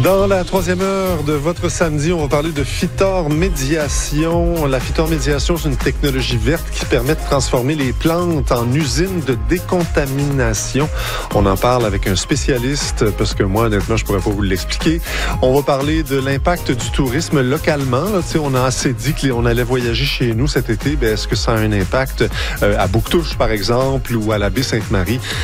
Dans la troisième heure de votre samedi, on va parler de phytormédiation. La phytormédiation, c'est une technologie verte qui permet de transformer les plantes en usines de décontamination. On en parle avec un spécialiste parce que moi, honnêtement, je pourrais pas vous l'expliquer. On va parler de l'impact du tourisme localement. Là, on a assez dit qu'on allait voyager chez nous cet été. Est-ce que ça a un impact à Bouctouche, par exemple, ou à la baie Sainte-Marie?